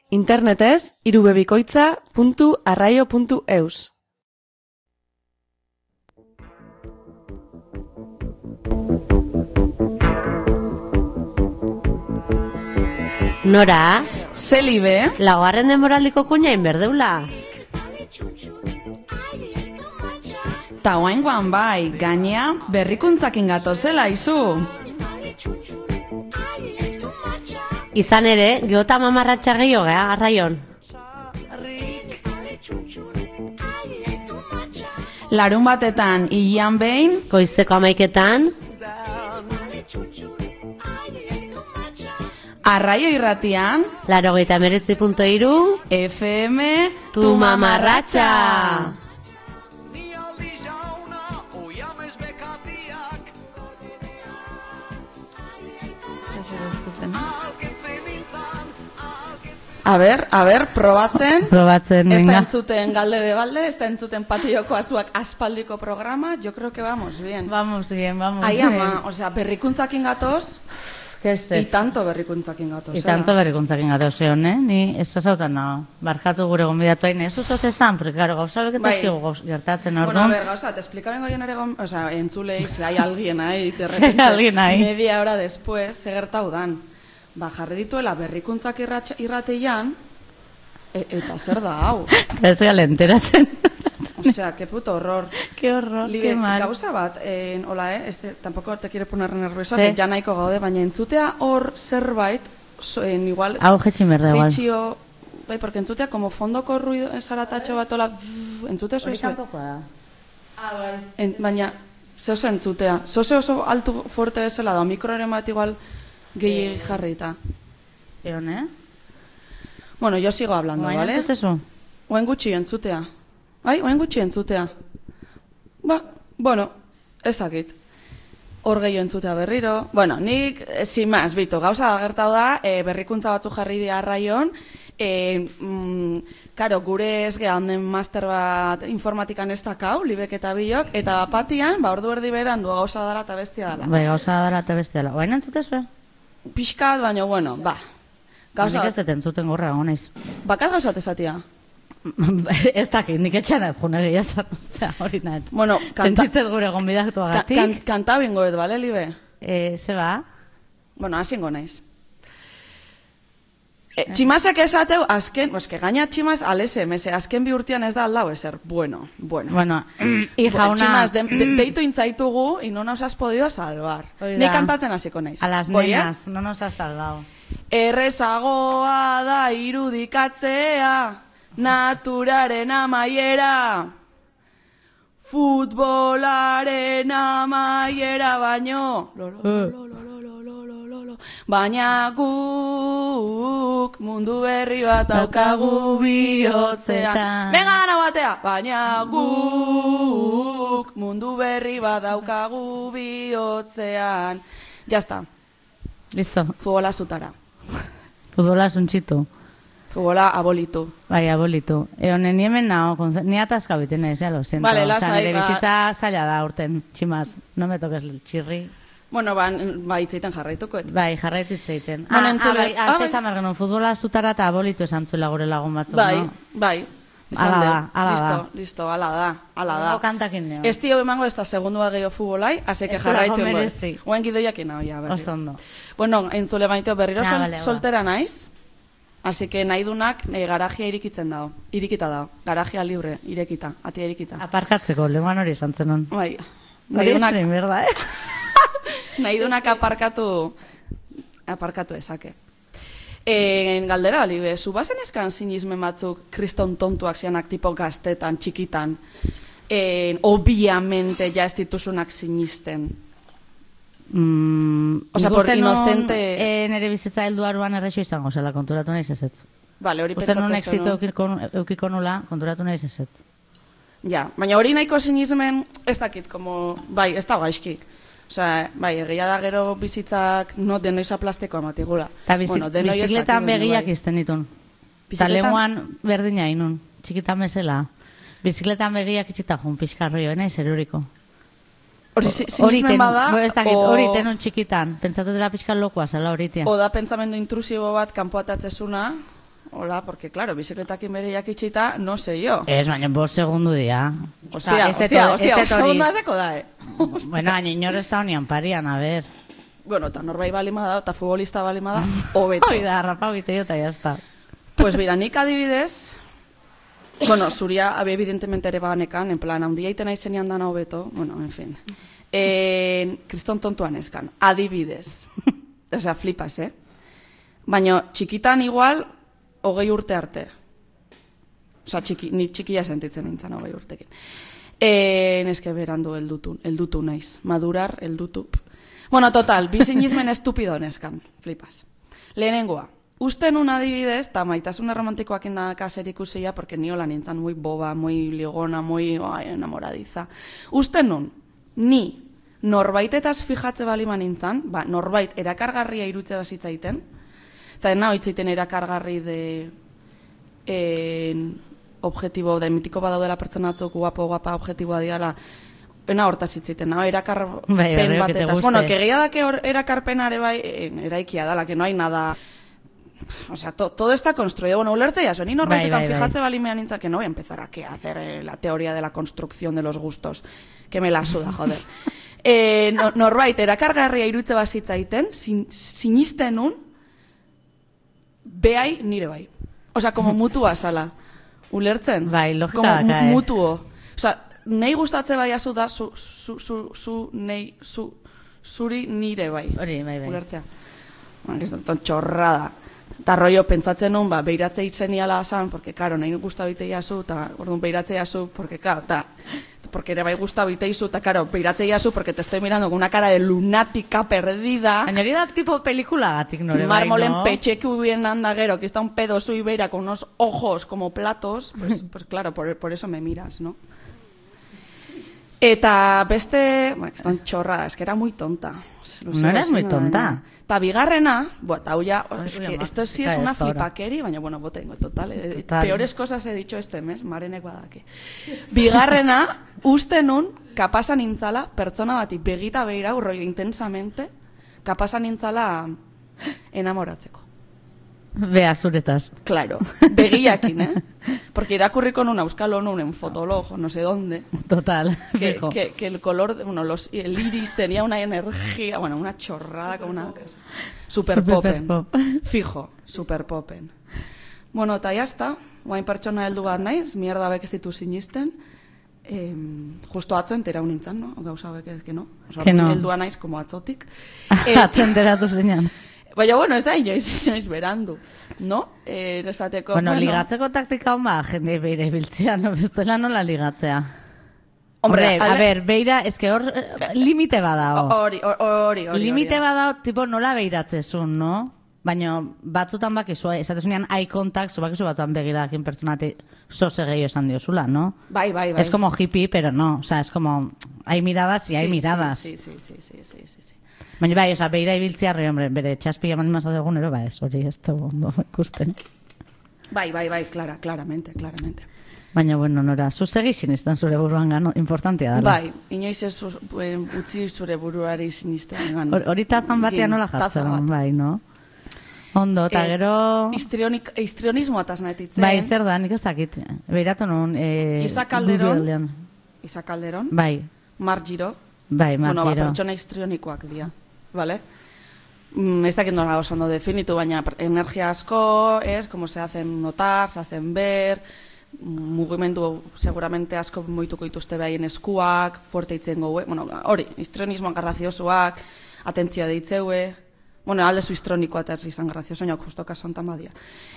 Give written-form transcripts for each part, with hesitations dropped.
Internetez, irubebikoitza.arraio.eus. Nora? Zelibe? Laugarren denboraldiko kuñain berdeula. Ta oaingoan bai, gainea berrikuntzakin gatozela izu. Izan ere, geota mamarratxa gehiago garraion. Larun batetan hilean behin, Goizeko 11etan, Arraio irratian, 89.3 FM Tu mamarratxa. A ber, probatzen. Probatzen, Ez da venga. entzuten galde de balde, ez da entzuten patioko atzuak aspaldiko programa, yo creo que vamos bien. Vamos bien. Ai ama, osea, berrikuntzakin gatoz, y tanto berrikuntzakin gatoz. Y tanto berrikuntzakin gatoz egon, Ni ez zautan nago. Barkatu gure gonbidatu hain, ez uzoz ezan, porque, claro, gauza beketazkigu gertatzen Bueno, a orduan. ver, gauza, te explicaben goien ere, osea, entzulei, si hay alguien ahí, de Si hay repente, alguien ahí. media hora después, segertau dan. Ba, jarri dituela berrikuntzak irrateian, eta zer da hau? Ez gara enteratzen. Osea, qué puto horror. Qué horror, Libe, qué mal. gauza bat, hola, tampoco te quiero poner nerviosa, Sí. ja nahiko gaude, baina entzutea hor zerbait, igual, Hau jetxin berda igual. jeitxio, bai, porque entzutea, como fondoko ruido, zaratatxo bat, hola, entzute Hori zuen. kanpokoa da. Baina, zeoso entzutea, zeoso oso altu fuerte bezala da, mikroaren bat igual gehi jarrita. Egon, Bueno, yo sigo hablando, Oain ¿vale? entzutezu? Oain gutxi entzutea. Oain gutxi entzutea. Ba, bueno, ez dakit. Hor gehiago entzutea berriro. Bueno, nik, sin más, bitu, gauza gertau da, berrikuntza batzu jarri dira arraion, karo, gure ez gehan den master bat informatikan ez dakau, libek eta biok, eta patian, ba, ordu erdi beran du gauza dara eta bestia dela. Bai, gauza dara eta bestia dela. Oain entzutezu, Pixkat, baina, bueno, ba. Gauza, Nik ez dut entzuten gorra, gonez. bakat gauza tesatia. Ez dakit, nik etxan ez june gehiago zan, osea, hori nahet. Bueno, Sentitzet gure gonbidatu agatik. kanta bingoet, bale, libe? Zeba? Bueno, hasingo naiz. Tximasak esateu, azken, que gaina tximaz, alese, mese, azken bi urtean ez da aldau ezer. Bueno. Bueno, hija una... Tximaz, deitu intzaitugu, y no nos has podido salvar. Hori da. Nik kantatzen hasiko naiz. A las Voy, nenas, no nos has salvado. Errezagoa da irudikatzea, naturaren amaiera, futbolaren amaiera baino, baina guk mundu berri bat daukagu bihotzean. Venga, gana batea! Baina guk mundu berri bat daukagu bihotzean. Ya está. Listo. Futbola zutara. Futbola suntxitu. Futbola abolitu. Bai, abolitu. Ni hemen nago, ni ataska biten ez, ya lo siento. Vale, lasai, nire ba- bizitza zaila da urten, tximaz. No me toques el txirri. Bueno, ba hitzeiten jarraitukoet. Bai, jarraitu itzeiten. Bueno, entzule- bai, bai. esan behar genuen, futbola zutara eta abolitu esan zuela gure lagun batzuk, Bai, no? bai. Esan Hala deu. da, hala da. Listo, hala da. Hau kantakin neo. Ez tio emango ez da segundua gehiago futbolai, así que Ez duelako jarraitu ingo. merezi. Oen gidoiak inaoia, berri. Oso ondo. Bueno, entzule baiteo berriro Na, bale, ba. soltera naiz, así que nahi dunak garajia irikita dago. Garajia libre, irekita, atia irikita. Aparkatzeko, leguan hori esan zenon. Bai, Hori eskrin, berda, nahi dunak aparkatu esake. Galdera, libe, zu bazen eskan sinismen batzuk kriston tontuak zianak tipo gaztetan, txikitan, obviamente ja ez dituzunak sinisten. Osea, por inocente... nire bizitza heldu aruan errexo izango zela, konturatu nahi zezetz. Vale, hori Uste nun pentsatzen exito zenuen. eukiko nula, konturatu nahi zezetz. Ja, baina hori nahiko sinismen, ez dakit, como, bai, ez da gaizki. Osea, bai, egia da gero bizitzak no denoiza plastikoa matigula. Eta denoi ez bizikletan dakit, begiak bai. izten ditun. Eta Bizikletan- lenguan berdina inun, txikitan bezala. Bizikletan begiak itxita jun pixkarroio, naiz eruriko. Hori sinismen bada, hori tenun txikitan, pentsatu dela pixkan lokua, zela horitia. o da pentsamendu intrusibo bat kanpo atatzezuna, hola, porque, claro, bizikletakin bereiak itxita, no sé yo. Ez, baina 5 segundu dira. Hostia, segunda zeko da, Bueno, baina inor ez da honian parian, a ver. Bueno, eta norbait balima da, eta futbolista balima da, hobeto. Hoi da, rapau gite eta jazta. Pues mira, nik adibidez, bueno, zuria, evidentemente ere banekan, en plan, handia iten aizenean dana hobeto, bueno, en fin. Kriston tontuan eskan, adibidez. Osea, flipas, Baina txikitan igual, 20 urte arte. Osea, ni txikia sentitzen nintzen 20 urtekin. Neske berandu eldutu naiz. Madurar, eldutu. Bueno, total, bizinismen estupido neskan, flipas. Lehenengoa, uste nun adibidez, eta maitasun romantikoak indaka zer ikusia, porque ni hola nintzen muy boba, muy ligona, muy enamoradiza. Uste nun, ni norbaitetaz fijatze balima nintzen, norbait erakargarria irutze bazitzaiten, eta dena hoitzeiten erakargarri de objetibo, da emitiko badaudela pertsona atzuk guapa objetiboa diala, ena hortaz hitzeiten, erakarpen batetaz. Bueno, kegia dake erakarpenare bai, eraikia dala, que no hay nada... O sea, todo está construido. Bueno, ulerte ya, ni norbaitetan fijatze balimean nintzen, que no voy a empezar a hacer la teoría de la construcción de los gustos, que me la suda, joder. Norbait, erakargarria irutze bazitzaiten, sinisten nun, behai nire bai. Osea, como mutua zala. Ulertzen? Bai, logika da, como mutuo. Osea, nahi gustatze bai azu da, zuri nire bai. Hori, bai. Ulertzea. Bueno, ez da, txorrada. Eta rollo, pentsatzen nun, beiratze itzeniala asan, porque, claro, nahi gustabite jazu, eta orduan beiratze jazu, porque, claro, porque ere bai gustabite izu, eta, claro, beiratze jazu, porque te estoy mirando con una cara de lunática perdida. Baina hori da tipo pelikula gatik, nore bai, no? Marmolen petxeku bien anda gero, que está un pedo su ibera con unos ojos como platos, pues claro, por eso me miras, ¿no? Eta beste, bueno, estan txorra, es que era muy tonta. No eres muy tonta. Eta bigarrena, hau ya, es que esto sí es una flipakeri, baina, bueno, botengo, total. Peores cosas he dicho este mes, marenek badaki. Bigarrena, uste nun, kapasa nintzala, pertsona bati begita behira, urroi intensamente, kapasa nintzala enamoratzeko. Bea zuretaz. Claro, begiakin, Porque irakurriko nun euskal honun en Fotolog, no sé dónde. Total, fijo. Que el color, bueno, el iris tenía una energía, bueno, una chorrada como una casa. Super popen. Fijo, super popen. Bueno, eta jazta, guain pertsona heldu bat naiz, mierda bek ez ditu sinisten, justo atzo enterau nintzen, no? Gauza bek ez, que no. Que no. Heldua naiz, como atzotik. Atzo enteratu zeinan. Baina, bueno, ez da inoiz berandu, no? Esateko, bueno, ligatzeko taktika honba, jende beire biltzea, no? Bestela nola ligatzea. Hombre, a ver, beira, es que hor limite badao. Hori. Limite badao, tipo, nola beiratzezun, no? Baina, batzutan bakizu, esatezunean eye contact, bakizu batzutan begirakin pertsonati sose gehiago esan diozula, no? Bai. Es como hippie, pero no, o sea, es como, hay miradas y hay miradas. Sí. Baina bai, oza, beira ibiltzea, hombre, bere txaspia mandimaz adegunero, ez hori ez dugu ondo ikusten. Bai, claramente. Baina, bueno, Nora, zu segi sinistan zure buruan gano, importantea dala. Bai, inoiz ez utzi zure buruari sinistan gano. Hori tazan batean nola jartzen, bai, no? Ondo, eta gero... Histrionismoa taz nahetitzen. Bai, zer da, nik ez dakit. Beiratu nun... Isa Calderon. Bai. Mar Giro. Bai, Mar Giro. Bueno, pertsona histrionikoak dira, vale? Ez dakit nola oso ondo definitu, baina energia asko, como se hacen notar, se hacen ver, mugimendu seguramente asko moituko dituzte behaien eskuak, fuerte itzen goue, bueno, hori, histrionismoak graziosoak, atentzioa deitzeue, bueno, alde zu histronikoa eta ez izan grazioso, baina justo kaso ontan badia.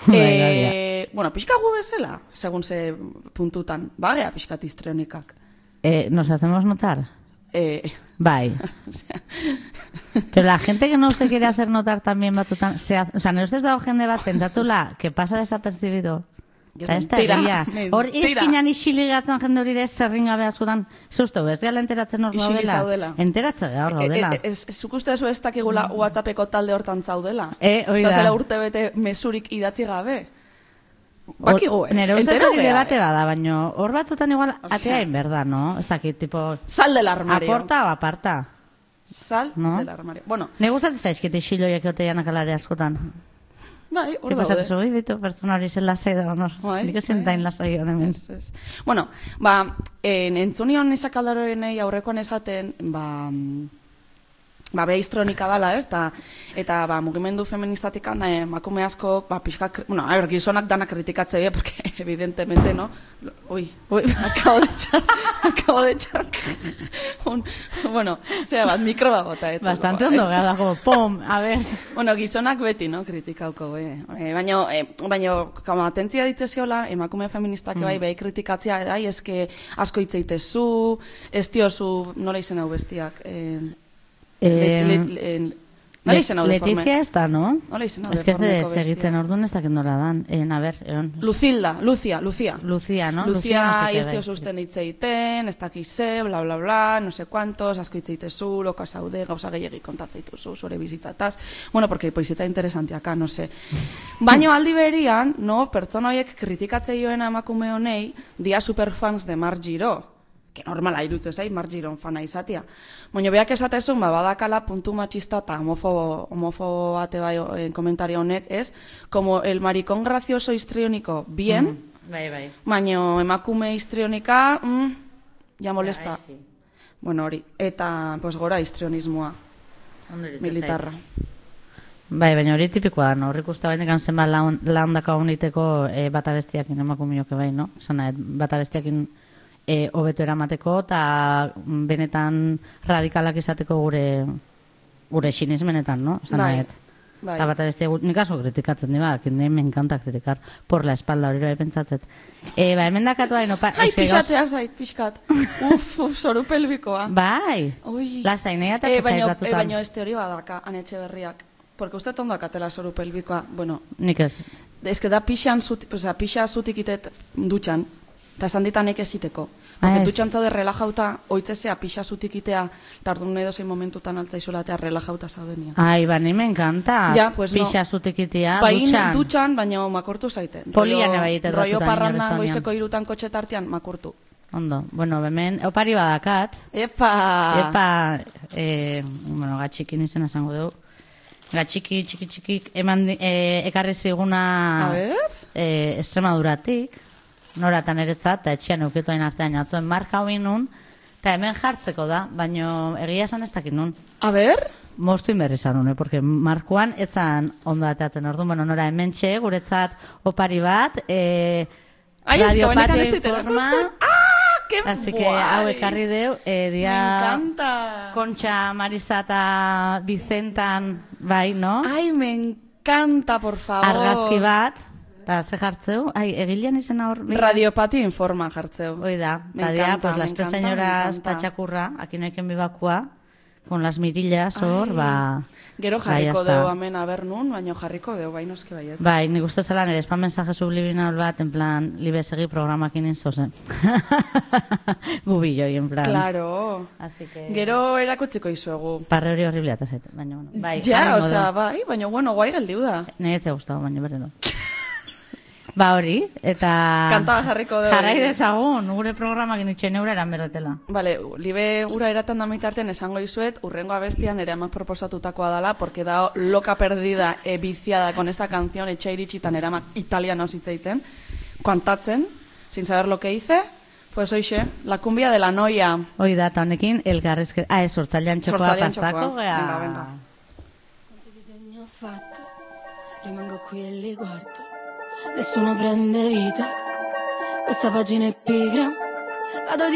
Bueno, pixka gu bezala, segun ze puntutan, bagea pixkat histrionikak. ¿Nos hacemos notar? Bai. Pero la gente que no se quiere hacer notar también batzutan, o sea, no ez dago jende bat pentsatula, que pasa desapercibido. Eta ez da egia. Hor eskinan isiligatzen jende hori ere zerringabe azudan, zuztu, ez gala enteratzen hor gaudela. Enteratzen hor gaudela. Zuk uste zu ez dakigula WhatsAppeko talde hortan zaudela. Oida. Zazela urte bete mesurik idatzi gabe. Bakigu, nero ustez hori debate bada, baina hor batzutan igual ateain berda, no? Ez dakit, tipo... Sal del armario. Aporta o aparta. Sal del armario. Bueno. Ne gustatzen zaizkit isiloiak eote janak alare askotan. Bai, hor daude. Pasatu zoi, bitu, pertsona hori zen lasai da, honor. Nik ezin tain lasai honen. Bueno, entzunion izakaldaroenei aurrekoan esaten, beha histronika dala, ez? Eta mugimendu feministatik emakume asko, pixka, gizonak danak kritikatzea, porque evidentemente, no? Uy, acabo de echar. Bueno, mikro bota. Bastante ondo dago, pom, a ver. Bueno, gizonak beti, no? Kritikauko, baina, kama atentzia ditzesiola, emakume feministak behi kritikatzea, eske asko hitzeitezu, ez diozu, nola izen hau bestiak, Letizia ez da, no? Ez que ez de segitzen orduan ez dakit nola dan. A ver, egon. Lucia, no? Lucia, iztio susten hitzeiten, ez dakize, bla, bla, bla, no sé cuantos, asko hitzeitezu, loka zaude, gauza gehiagik kontatzeituzu, zure bizitzataz. Bueno, porque bizitza interesantiaka, no sé. Baina aldi berian, no, pertsona horiek kritikatzei joena emakume honei, dia superfans de Marc Giro. Que normala irutze zai, Marc Giron fana izatia. Baina beak esatezun, badakala puntu machista eta homofo bate bai komentario honek, ez? Como el maricón gracioso histriónico, bien, bai. Baina emakume histrionika, ya molesta. Bueno, hori. Eta, pues gora histrionismoa. Militarra. Bai, baina hori tipikoa da, no? Horrik uste baina zenbat lan daka honiteko bata bestiakin emakumioke bai, no? Zana, bata bestiakin hobeto eramateko eta benetan radikalak izateko gure sinismenetan, no? Bai. Eta bat abestia nik asko kritikatzen dira, me encanta kriticar por la espalda hori pentsatzet. Hemen dakatu hain opa... Ai, pixatea zait, pixkat. Zoru pelbikoa. Bai, lasai, nahi atak zait batzutan. Baina ez teori badaka, Anetxe Berriak. Porque uste tondo akatela zoru pelbikoa, bueno... Nik ez. Ez que da pixa zutik itet dutxan. Eta esan ditanek eziteko. Porque dutxan zaude relajauta, oitzezea pixa zutik itea, eta orduan edo zein momentutan altzaizuela eta relajauta zaudenia. Ai, ni me encanta. Ja, pues no. Pixa zutik itea, dutxan. Dutxan, baina makortu zaite. Polian ebaite dutxutan. Rollo parrandan goizeko irutan kotxetartian, makortu. Ondo, bueno, hemen, opari badakat. Epa, bueno, gatxikin izena esango dugu. Gatxiki, ekarri ziguna Extremaduratik. Noratan eretzat, eta etxean euketoain artean jatzuen marka hoi nun, eta hemen jartzeko da, baina egia esan ez dakit nun. A ber? Moztuin berri zan nun, porque markuan ezan ondo ateatzen orduan, bueno, nora hemen txe, guretzat opari bat, radiopatio informa, así que hau ekarri deu, dia Kontxa, Marisa eta Vicentan, bai, no? Ai, me encanta, por favor. Argazki bat, eta ze jartzeu? Ai, egilean izena hor... Radiopatio informa jartzeu. Oida, badia, pues las tres señoras tachacurra, aquí no hay quien bibakua, con las mirillas hor, Gero jarriko deu amen aber nun, baina jarriko deu, bai noski baiet. Bai, nik uste zelan ere, espan mensaje subliminal bat, en plan, libe segi programakin inzozen. Gubillo, en plan. Claro. Así que... Gero erakutziko izuegu. Parre hori horriblea eta zaite, baina bueno. Bai, ja, osea, bai, baina bueno, guai geldiu da. Nire ez gustau, baina berdin du. Ba hori, eta... Kanta jarriko dugu. Jarrai dezagun, gure programakin itxen eura eran berretela. Vale, libe ura eratan da mitartean esango izuet, urrengo abestian ere amak proposatutakoa dala, porque da loca perdida viciada con esta canción, etxa iritsitan ere amak italiano zitzeiten, kantatzen, sin saber lo que hice, pues oixe, la cumbia de la noia. Hoi da, eta honekin elgarrezke... sortzailean txokoa pasako, gea... Venga. Quanto disegno ho fatto, rimango qui e li guardo. Nessuno prende vita, questa pagina è pigra, vado di